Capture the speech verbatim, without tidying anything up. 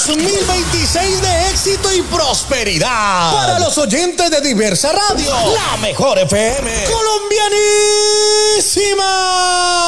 mil veintiséis de éxito y prosperidad para los oyentes de Diversa Radio, la mejor F M colombianísima.